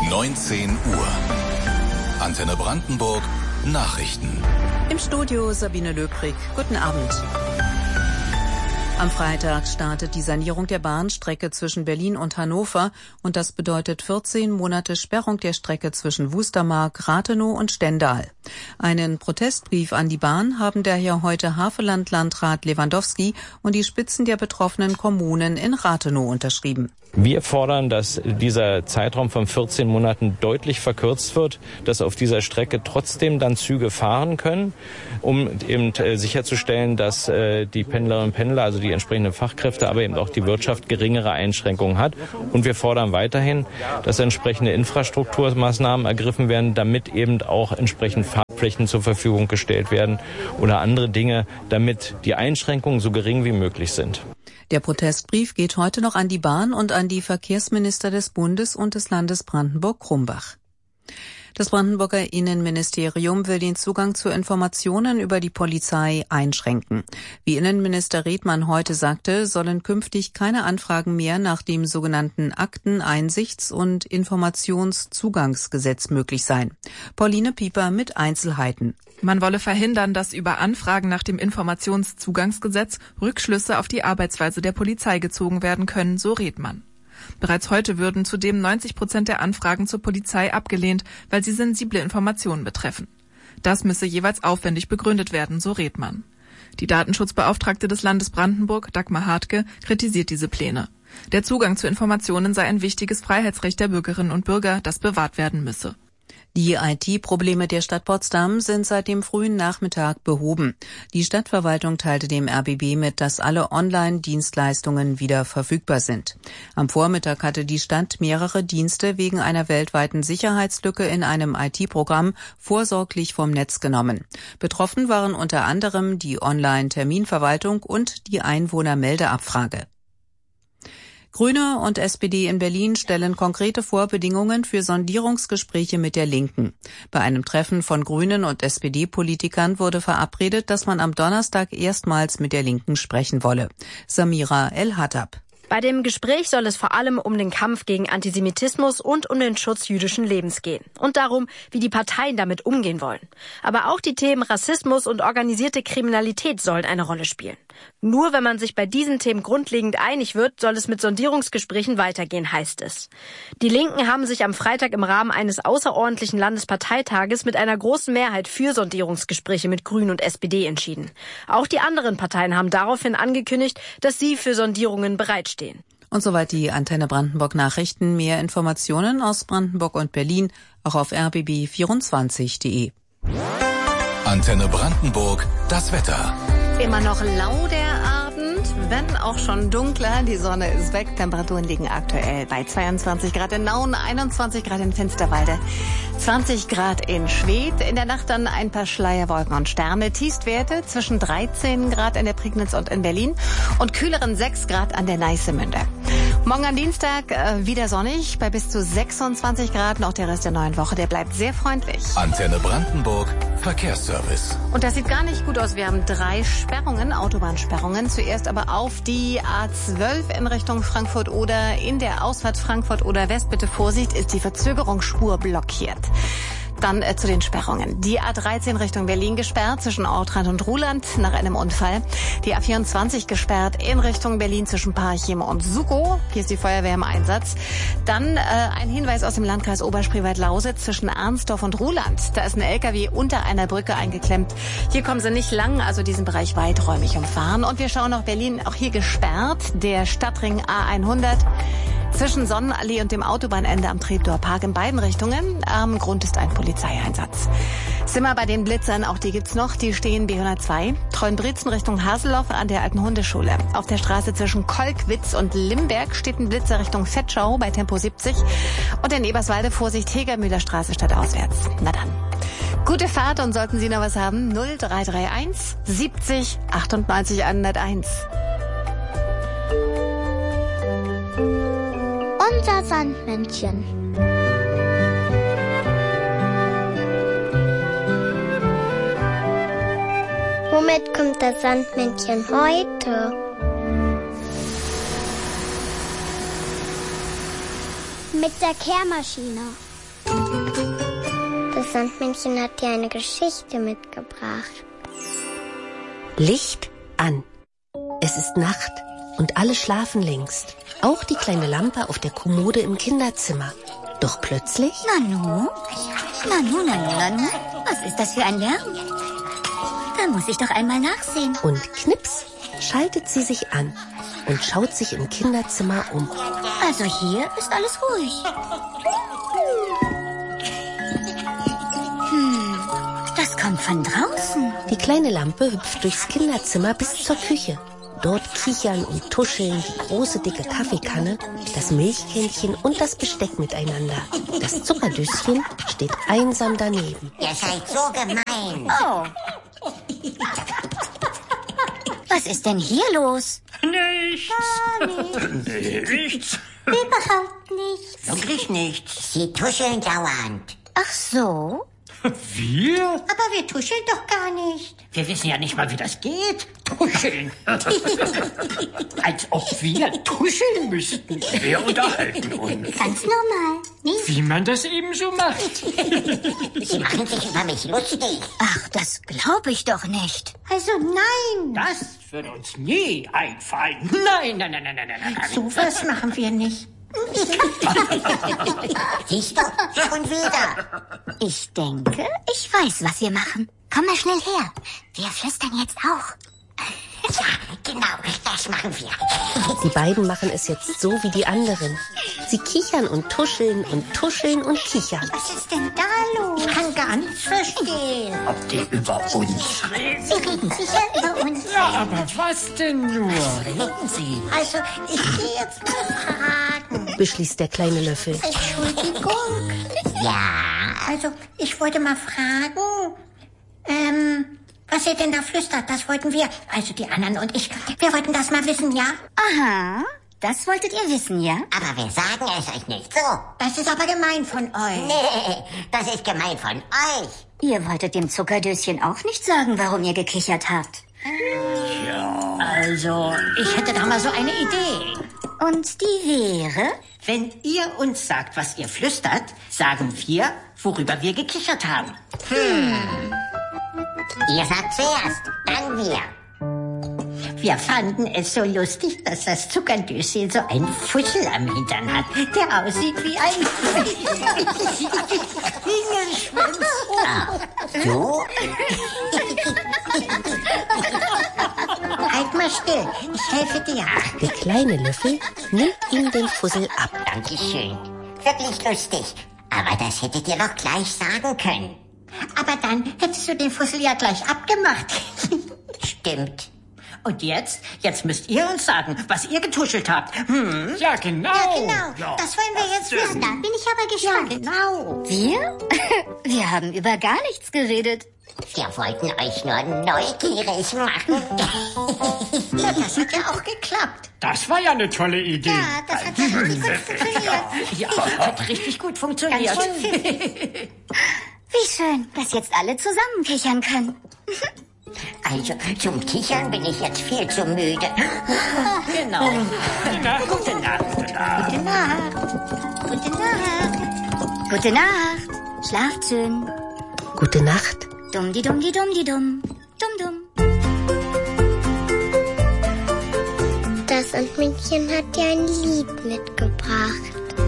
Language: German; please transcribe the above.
19 Uhr. Antenne Brandenburg, Nachrichten. Im Studio Sabine Löbrig. Guten Abend. Am Freitag startet die Sanierung der Bahnstrecke zwischen Berlin und Hannover und das bedeutet 14 Monate Sperrung der Strecke zwischen Wustermark, Rathenow und Stendal. Einen Protestbrief an die Bahn haben daher heute Havelland-Landrat Lewandowski und die Spitzen der betroffenen Kommunen in Rathenow unterschrieben. Wir fordern, dass dieser Zeitraum von 14 Monaten deutlich verkürzt wird, dass auf dieser Strecke trotzdem dann Züge fahren können, um eben sicherzustellen, dass die Pendlerinnen und Pendler, also die entsprechenden Fachkräfte, aber eben auch die Wirtschaft geringere Einschränkungen hat. Und wir fordern weiterhin, dass entsprechende Infrastrukturmaßnahmen ergriffen werden, damit eben auch entsprechend Fahrflächen zur Verfügung gestellt werden oder andere Dinge, damit die Einschränkungen so gering wie möglich sind. Der Protestbrief geht heute noch an die Bahn und an die Verkehrsminister des Bundes und des Landes Brandenburg-Krumbach. Das Brandenburger Innenministerium will den Zugang zu Informationen über die Polizei einschränken. Wie Innenminister Redmann heute sagte, sollen künftig keine Anfragen mehr nach dem sogenannten Akteneinsichts- und Informationszugangsgesetz möglich sein. Pauline Pieper mit Einzelheiten. Man wolle verhindern, dass über Anfragen nach dem Informationszugangsgesetz Rückschlüsse auf die Arbeitsweise der Polizei gezogen werden können, so Redmann. Bereits heute würden zudem 90% der Anfragen zur Polizei abgelehnt, weil sie sensible Informationen betreffen. Das müsse jeweils aufwendig begründet werden, so Redmann. Die Datenschutzbeauftragte des Landes Brandenburg, Dagmar Hartke, kritisiert diese Pläne. Der Zugang zu Informationen sei ein wichtiges Freiheitsrecht der Bürgerinnen und Bürger, das bewahrt werden müsse. Die IT-Probleme der Stadt Potsdam sind seit dem frühen Nachmittag behoben. Die Stadtverwaltung teilte dem RBB mit, dass alle Online-Dienstleistungen wieder verfügbar sind. Am Vormittag hatte die Stadt mehrere Dienste wegen einer weltweiten Sicherheitslücke in einem IT-Programm vorsorglich vom Netz genommen. Betroffen waren unter anderem die Online-Terminverwaltung und die Einwohnermeldeabfrage. Grüne und SPD in Berlin stellen konkrete Vorbedingungen für Sondierungsgespräche mit der Linken. Bei einem Treffen von Grünen und SPD-Politikern wurde verabredet, dass man am Donnerstag erstmals mit der Linken sprechen wolle. Samira El-Hattab. Bei dem Gespräch soll es vor allem um den Kampf gegen Antisemitismus und um den Schutz jüdischen Lebens gehen. Und darum, wie die Parteien damit umgehen wollen. Aber auch die Themen Rassismus und organisierte Kriminalität sollen eine Rolle spielen. Nur wenn man sich bei diesen Themen grundlegend einig wird, soll es mit Sondierungsgesprächen weitergehen, heißt es. Die Linken haben sich am Freitag im Rahmen eines außerordentlichen Landesparteitages mit einer großen Mehrheit für Sondierungsgespräche mit Grünen und SPD entschieden. Auch die anderen Parteien haben daraufhin angekündigt, dass sie für Sondierungen bereitstehen. Und soweit die Antenne Brandenburg Nachrichten. Mehr Informationen aus Brandenburg und Berlin auch auf rbb24.de. Antenne Brandenburg, das Wetter. Immer noch lau der Abend, wenn auch schon dunkler. Die Sonne ist weg. Temperaturen liegen aktuell bei 22 Grad in Nauen, 21 Grad in Finsterwalde, 20 Grad in Schwedt. In der Nacht dann ein paar Schleierwolken und Sterne. Tiefstwerte zwischen 13 Grad in der Prignitz und in Berlin und kühleren 6 Grad an der Neiße-Münde. Morgen am Dienstag wieder sonnig bei bis zu 26 Grad. Und auch der Rest der neuen Woche, der bleibt sehr freundlich. Antenne Brandenburg, Verkehrsservice. Und das sieht gar nicht gut aus. Wir haben 3 Sperrungen, Autobahnsperrungen. Zuerst aber auf die A12 in Richtung Frankfurt oder in der Ausfahrt Frankfurt oder West. Bitte Vorsicht, ist die Verzögerungsspur blockiert. Dann zu den Sperrungen. Die A13 Richtung Berlin gesperrt zwischen Ortrand und Ruhland nach einem Unfall. Die A24 gesperrt in Richtung Berlin zwischen Parchim und Sukow. Hier ist die Feuerwehr im Einsatz. Dann ein Hinweis aus dem Landkreis Oberspreewald-Lausitz zwischen Arnsdorf und Ruhland. Da ist ein LKW unter einer Brücke eingeklemmt. Hier kommen sie nicht lang, also diesen Bereich weiträumig umfahren. Und wir schauen nach Berlin, auch hier gesperrt. Der Stadtring A100. Zwischen Sonnenallee und dem Autobahnende am Treptower Park in beiden Richtungen. Am Grund ist ein Polizeieinsatz. Sind wir bei den Blitzern, auch die gibt's noch. Die stehen B102, Treuenbrietzen Richtung Haseloff an der alten Hundeschule. Auf der Straße zwischen Kolkwitz und Limberg steht ein Blitzer Richtung Vetschau bei Tempo 70. Und in Eberswalde Vorsicht Hegermühlerstraße stadtauswärts. Na dann. Gute Fahrt und sollten Sie noch was haben, 0331 70 98 101. Unser Sandmännchen. Womit kommt das Sandmännchen heute? Mit der Kehrmaschine. Das Sandmännchen hat dir eine Geschichte mitgebracht. Licht an. Es ist Nacht und alle schlafen längst. Auch die kleine Lampe auf der Kommode im Kinderzimmer. Doch plötzlich... Nanu? Was ist das für ein Lärm? Da muss ich doch einmal nachsehen. Und knips schaltet sie sich an und schaut sich im Kinderzimmer um. Also hier ist alles ruhig. Das kommt von draußen. Die kleine Lampe hüpft durchs Kinderzimmer bis zur Küche. Dort kichern und tuscheln die große dicke Kaffeekanne, das Milchkännchen und das Besteck miteinander. Das Zuckerdöschen steht einsam daneben. Ihr seid so gemein. Oh. Was ist denn hier los? Nichts. Überhaupt nichts. Wirklich nichts. Sie tuscheln dauernd. Ach so? Wir? Aber wir tuscheln doch gar nicht. Wir wissen ja nicht mal, wie das geht. Tuscheln. Als ob wir tuscheln müssten. Wir unterhalten uns. Ganz normal. Nicht? Wie man das eben so macht. Sie machen sich über mich lustig. Ach, das glaube ich doch nicht. Also nein. Das wird uns nie einfallen. Nein. So was machen wir nicht. Siehst du, schon wieder. Ich denke, ich weiß, was wir machen. Komm mal schnell her. Wir flüstern jetzt auch. Ja, genau, das machen wir. Die beiden machen es jetzt so wie die anderen. Sie kichern und tuscheln und tuscheln und kichern. Was ist denn da los? Ich kann gar nichts verstehen. Ob die über uns reden? Sie reden sicher über uns. Ja, aber was denn nur? Reden Sie. Also, ich gehe jetzt mal fragen. Beschließt der kleine Löffel. Entschuldigung. Ja, also, ich wollte mal fragen, was ihr denn da flüstert, das wollten wir, also die anderen und ich, wir wollten das mal wissen, ja? Aha, das wolltet ihr wissen, ja? Aber wir sagen es euch nicht so. Das ist aber gemein von euch. Nee, das ist gemein von euch. Ihr wolltet dem Zuckerdöschen auch nicht sagen, warum ihr gekichert habt. Ja. Also, ich hätte da mal so eine Idee. Und die wäre? Wenn ihr uns sagt, was ihr flüstert, sagen wir, worüber wir gekichert haben. Ihr sagt zuerst, dann wir. Wir fanden es so lustig, dass das Zuckerdöschen so einen Fussel am Hintern hat, der aussieht wie ein Fingerschwanz. So? Halt mal still, ich helfe dir. Der kleine Löffel nimmt ihm den Fussel ab. Dankeschön. Wirklich lustig. Aber das hättet ihr doch gleich sagen können. Aber dann hättest du den Fussel ja gleich abgemacht. Stimmt. Und jetzt müsst ihr uns sagen, was ihr getuschelt habt. Ja, genau. Ja, genau. Ja. Das wollen wir jetzt wissen. Da bin ich aber gespannt. Ja, genau. Wir? Wir haben über gar nichts geredet. Wir wollten euch nur neugierig machen. Ja, das hat ja auch geklappt. Das war ja eine tolle Idee. Ja, das hat richtig gut funktioniert. Ja, hat richtig gut funktioniert. Wie schön, dass jetzt alle zusammen kichern können. Also, zum Kichern bin ich jetzt viel zu müde. Genau. Gute Nacht. Gute Nacht. Gute Nacht. Gute Nacht. Gute Nacht. Schlaft schön. Gute Nacht. Dumm-di-dumm-di-dumm-di-dumm. Dumm-dumm. Das Sandmännchen hat dir ein Lied mitgebracht.